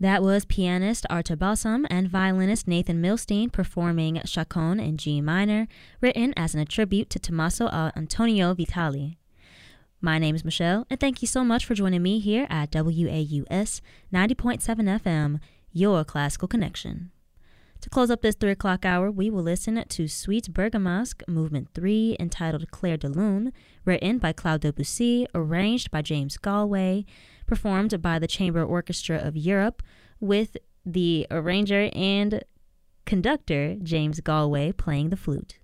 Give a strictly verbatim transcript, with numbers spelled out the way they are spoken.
That was pianist Arta Balsam and violinist Nathan Milstein performing Chaconne in G minor, written as an tribute to Tommaso Antonio Vitali. My name is Michelle, and thank you so much for joining me here at W A U S ninety point seven F M, your classical connection. To close up this three o'clock hour, we will listen to Suite Bergamasque, Movement three, entitled Clair de Lune, written by Claude Debussy, arranged by James Galway, performed by the Chamber Orchestra of Europe, with the arranger and conductor James Galway playing the flute.